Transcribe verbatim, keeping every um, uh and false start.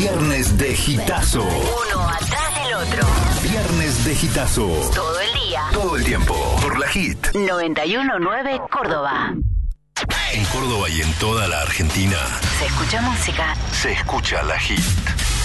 Viernes de Hitazo. Uno atrás del otro. Viernes de Hitazo. Todo el día. Todo el tiempo. Por la Hit. noventa y uno punto nueve Córdoba. En Córdoba y en toda la Argentina. Se escucha música. Se escucha la Hit.